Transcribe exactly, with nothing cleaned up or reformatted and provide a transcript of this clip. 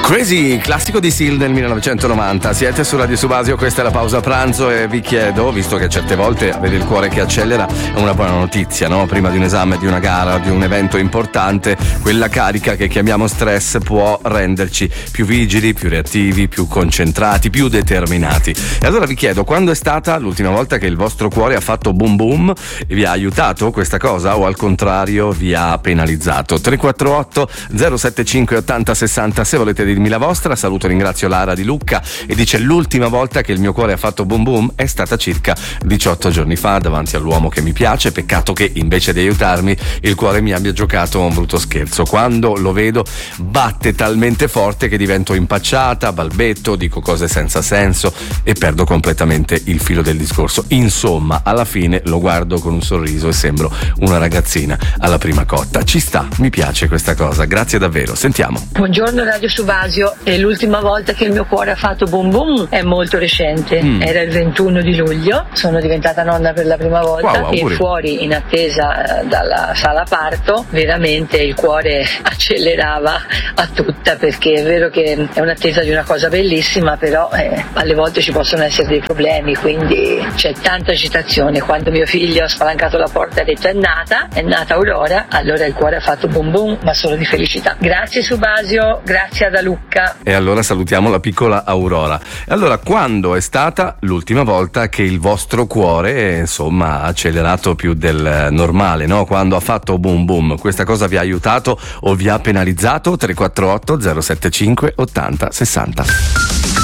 Crazy, classico di Seal del millenovecentonovanta. Siete su Radio Subasio, questa è la pausa pranzo e vi chiedo, visto che certe volte avere il cuore che accelera è una buona notizia, no? Prima di un esame, di una gara, di un evento importante, quella carica che chiamiamo stress può renderci più vigili, più reattivi, più concentrati, più determinati. E allora vi chiedo, quando è stata l'ultima volta che il vostro cuore ha fatto boom boom e vi ha aiutato questa cosa o al contrario vi ha penalizzato? tre quattro otto zero sette cinque ottanta sessanta se volete dirmi la vostra. Saluto e ringrazio Lara di Lucca e dice: l'ultima volta che il mio cuore ha fatto boom boom è stata circa diciotto giorni fa davanti all'uomo che mi piace. Peccato che invece di aiutarmi il cuore mi abbia giocato un brutto scherzo. Quando lo vedo batte talmente forte che divento impacciata, balbetto, dico cose senza senso e perdo completamente il filo del discorso. Insomma, alla fine lo guardo con un sorriso e sembro una ragazzina alla prima cotta. Ci sta, mi piace questa cosa, grazie davvero. Sentiamo. Buongiorno Radio Subasio. E l'ultima volta che il mio cuore ha fatto boom boom è molto recente, mm. era il ventuno di luglio, sono diventata nonna per la prima volta. Wow, e fuori in attesa dalla sala parto veramente il cuore accelerava a tutta, perché è vero che è un'attesa di una cosa bellissima, però eh, alle volte ci possono essere dei problemi, quindi c'è tanta agitazione. Quando mio figlio ha spalancato la porta e ha detto è nata, è nata Aurora, allora il cuore ha fatto boom boom, ma solo di felicità. Grazie Subasio, grazie ad Luca. E allora salutiamo la piccola Aurora. E allora, quando è stata l'ultima volta che il vostro cuore, insomma, ha accelerato più del normale, no? Quando ha fatto boom boom, questa cosa vi ha aiutato o vi ha penalizzato? tre quattro otto zero sette cinque ottanta sessanta